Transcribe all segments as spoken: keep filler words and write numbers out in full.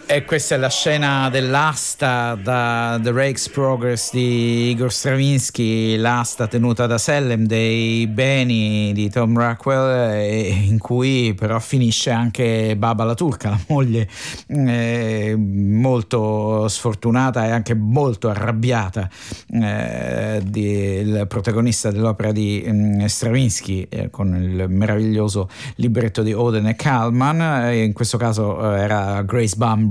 E questa è la scena dell'asta da The Rake's Progress di Igor Stravinsky, l'asta tenuta da Salem dei beni di Tom Rockwell, in cui però finisce anche Baba la turca, la moglie eh, molto sfortunata e anche molto arrabbiata eh, del protagonista dell'opera di eh, Stravinsky, eh, con il meraviglioso libretto di Oden e Kalman. E in questo caso eh, era Grace Bumbry,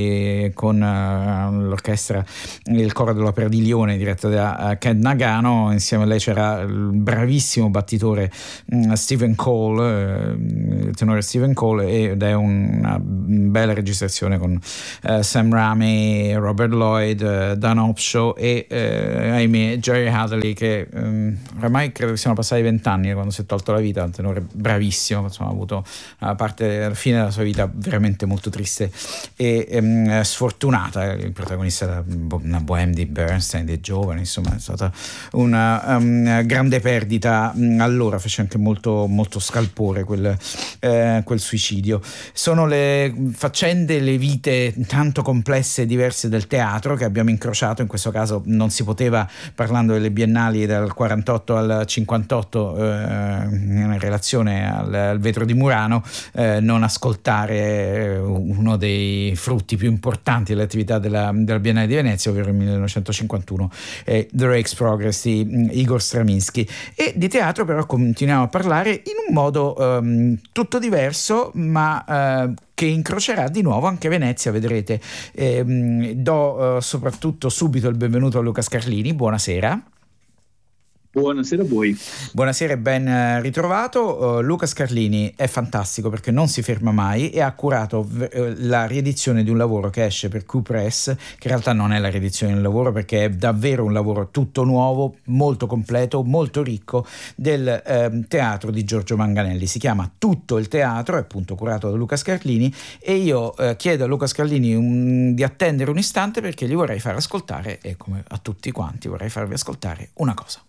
con uh, l'orchestra, il coro dell'Opera di Lione diretto da uh, Kent Nagano. Insieme a lei c'era il bravissimo battitore uh, Stephen Cole, uh, il tenore Stephen Cole, ed è una bella registrazione con uh, Sam Raimi, Robert Lloyd, uh, Dan Opshaw e uh, ahimè Jerry Hadley, che um, ormai credo che siano passati vent'anni quando si è tolto la vita. Un tenore bravissimo, insomma, ha avuto una parte alla fine della sua vita veramente molto triste e um, sfortunata. Il protagonista era una bohème di Bernstein, dei giovani, insomma è stata una um, grande perdita. Allora fece anche molto, molto scalpore quel, eh, quel suicidio. Sono le faccende, le vite tanto complesse e diverse del teatro che abbiamo incrociato. In questo caso non si poteva, parlando delle biennali dal quarantotto al cinquantotto, eh, in relazione al, al Vetro di Murano, eh, non ascoltare uno dei frutti più importanti dell'attività della, della Biennale di Venezia, ovvero il millenovecentocinquantuno, eh, The Rake's Progress di Igor Stravinsky. E di teatro però continuiamo a parlare in un modo um, tutto diverso, ma uh, che incrocerà di nuovo anche Venezia, vedrete. Eh, do uh, soprattutto subito il benvenuto a Luca Scarlini. Buonasera. Buonasera a voi. Buonasera e ben ritrovato. Uh, Luca Scarlini è fantastico perché non si ferma mai e ha curato v- la riedizione di un lavoro che esce per Q Press, che in realtà non è la riedizione del lavoro perché è davvero un lavoro tutto nuovo, molto completo, molto ricco, del eh, teatro di Giorgio Manganelli. Si chiama Tutto il teatro, è appunto curato da Luca Scarlini, e io eh, chiedo a Luca Scarlini un, di attendere un istante perché gli vorrei far ascoltare, e come a tutti quanti vorrei farvi ascoltare una cosa.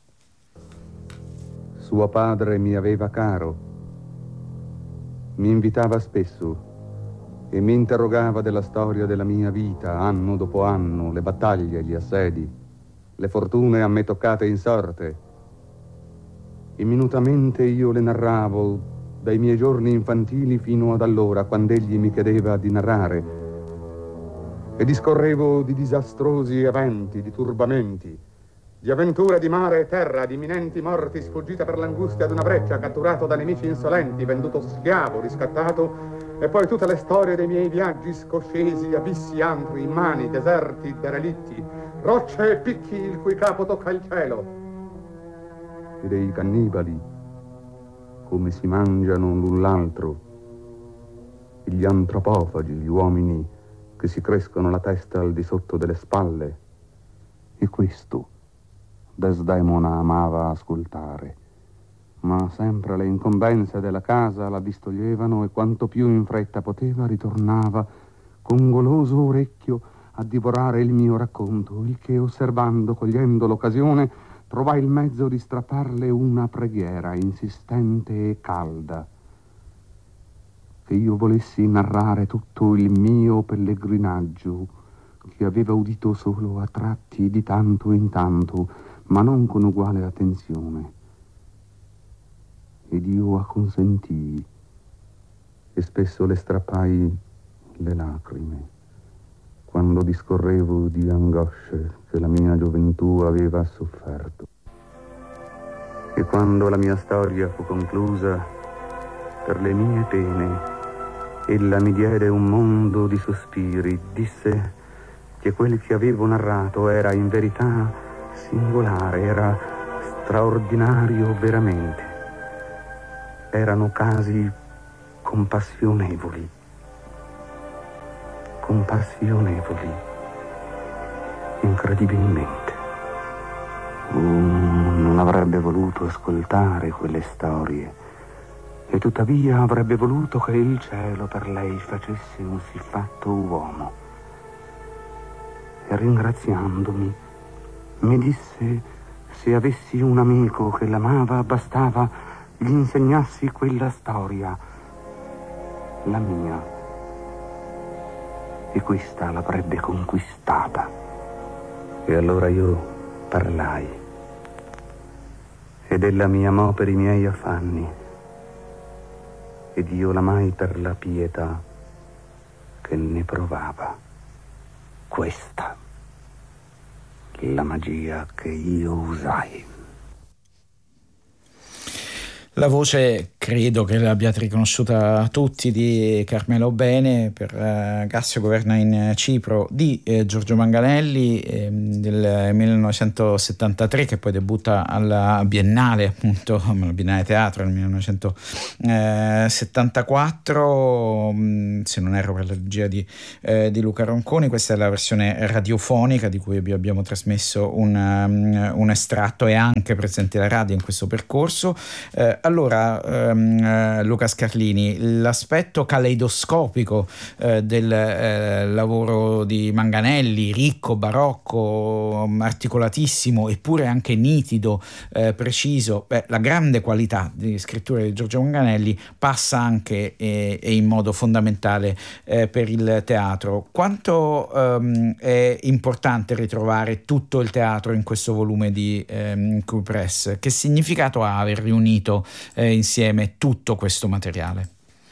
Suo padre mi aveva caro, mi invitava spesso e mi interrogava della storia della mia vita, anno dopo anno, le battaglie, gli assedi, le fortune a me toccate in sorte. E minutamente io le narravo, dai miei giorni infantili fino ad allora, quando egli mi chiedeva di narrare. E discorrevo di disastrosi eventi, di turbamenti, di avventure di mare e terra, di imminenti morti, sfuggita per l'angustia ad una breccia, catturato da nemici insolenti, venduto schiavo, riscattato, e poi tutte le storie dei miei viaggi scoscesi, abissi, antri, immani, deserti, derelitti, rocce e picchi il cui capo tocca il cielo. E dei cannibali, come si mangiano l'un l'altro, e gli antropofagi, gli uomini che si crescono la testa al di sotto delle spalle. E questo Desdemona amava ascoltare, ma sempre le incombenze della casa la distoglievano e quanto più in fretta poteva ritornava con goloso orecchio a divorare il mio racconto, il che osservando, cogliendo l'occasione, trovai il mezzo di strapparle una preghiera insistente e calda, che io volessi narrare tutto il mio pellegrinaggio, che aveva udito solo a tratti di tanto in tanto, ma non con uguale attenzione. Ed io acconsentii e spesso le strappai le lacrime quando discorrevo di angosce che la mia gioventù aveva sofferto. E quando la mia storia fu conclusa, per le mie pene ella mi diede un mondo di sospiri, disse che quel che avevo narrato era in verità singolare, era straordinario veramente. Erano casi compassionevoli, compassionevoli, incredibilmente. Oh, non avrebbe voluto ascoltare quelle storie, e tuttavia avrebbe voluto che il cielo per lei facesse un siffatto uomo. E ringraziandomi, mi disse se avessi un amico che l'amava, bastava gli insegnassi quella storia, la mia. e questa l'avrebbe conquistata. E allora io parlai, ed ella mi amò per i miei affanni, ed io l'amai per la pietà che ne provava. Questa, la magia che io usai. La voce credo che l'abbiate riconosciuta tutti di Carmelo Bene per uh, Cassio governa in Cipro di eh, Giorgio Manganelli eh, del millenovecentosettantatré, che poi debutta alla Biennale, appunto alla Biennale Teatro nel millenovecentosettantaquattro, mh, se non erro per la regia di, eh, di Luca Ronconi. Questa è la versione radiofonica di cui vi abbiamo trasmesso un, um, un estratto, e anche presente la radio in questo percorso. Eh, allora ehm, Luca Scarlini, l'aspetto caleidoscopico eh, del eh, lavoro di Manganelli, ricco, barocco, articolatissimo, eppure anche nitido, eh, preciso, beh, la grande qualità di scrittura di Giorgio Manganelli passa anche e, e in modo fondamentale eh, per il teatro. Quanto ehm, è importante ritrovare tutto il teatro in questo volume di ehm, Crew Press? Che significato ha aver riunito Eh, insieme tutto questo materiale?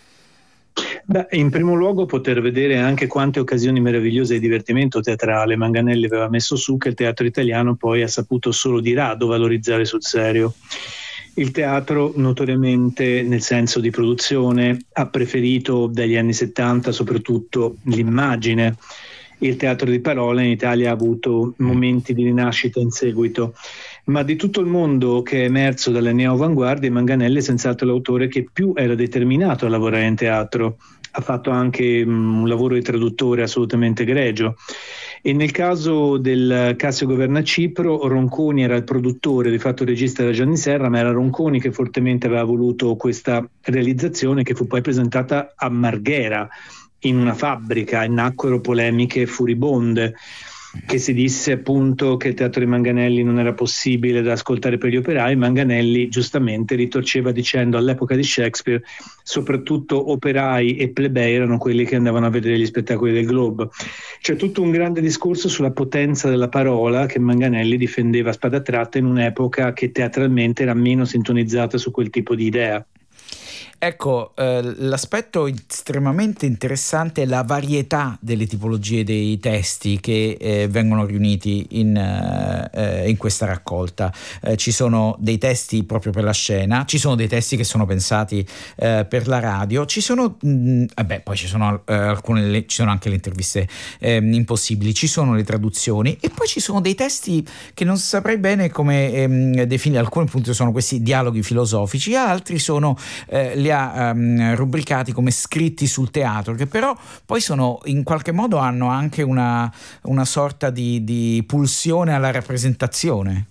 Beh, in primo luogo poter vedere anche quante occasioni meravigliose di divertimento teatrale Manganelli aveva messo su, che il teatro italiano poi ha saputo solo di rado valorizzare sul serio. Il teatro, notoriamente nel senso di produzione, ha preferito dagli anni settanta soprattutto l'immagine. Il teatro di parola in Italia ha avuto momenti di rinascita in seguito, ma di tutto il mondo che è emerso dalle neoavanguardie, Manganelli è senz'altro l'autore che più era determinato a lavorare in teatro. Ha fatto anche um, un lavoro di traduttore assolutamente egregio. E nel caso del Cassio governa Cipro, Ronconi era il produttore, di fatto il regista era Gianni Serra, ma era Ronconi che fortemente aveva voluto questa realizzazione, che fu poi presentata a Marghera, in una fabbrica, e nacquero polemiche furibonde, che si disse appunto che il teatro di Manganelli non era possibile da ascoltare per gli operai. Manganelli giustamente ritorceva dicendo: all'epoca di Shakespeare soprattutto operai e plebei erano quelli che andavano a vedere gli spettacoli del Globe. C'è tutto un grande discorso sulla potenza della parola che Manganelli difendeva a spada tratta in un'epoca che teatralmente era meno sintonizzata su quel tipo di idea. Ecco, eh, l'aspetto estremamente interessante è la varietà delle tipologie dei testi che eh, vengono riuniti in, eh, in questa raccolta. Eh, ci sono dei testi proprio per la scena, ci sono dei testi che sono pensati eh, per la radio, ci sono, mh, vabbè, poi ci sono eh, alcune, ci sono anche le interviste eh, impossibili, ci sono le traduzioni, e poi ci sono dei testi che non saprei bene come ehm, definire. Alcuni appunto sono questi dialoghi filosofici, altri sono eh, li ha um, rubricati come scritti sul teatro, che però poi sono in qualche modo hanno anche una, una sorta di, di pulsione alla rappresentazione.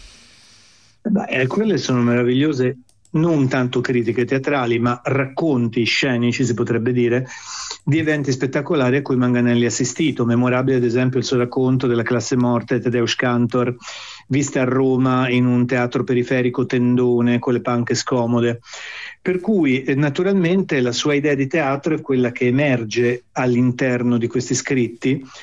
Beh, quelle sono meravigliose, non tanto critiche teatrali, ma racconti scenici, si potrebbe dire, di eventi spettacolari a cui Manganelli ha assistito. Memorabile ad esempio il suo racconto della Classe Morte Tadeusz Kantor, vista a Roma in un teatro periferico tendone con le panche scomode. Per cui eh, naturalmente la sua idea di teatro è quella che emerge all'interno di questi scritti,